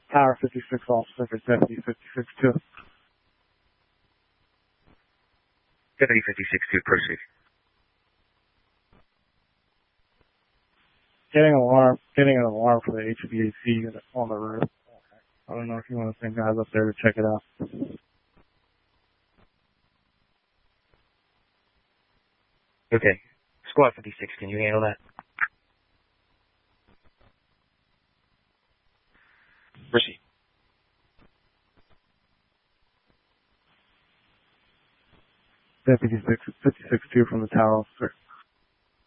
Tower 56 officer for Deputy 56-2. Deputy 56-2, proceed. Getting an alarm for the HVAC unit on the roof. I don't know if you want to send guys up there to check it out. Okay. Squad 56, can you handle that? Proceed. Deputy 56-2 from the tower officer.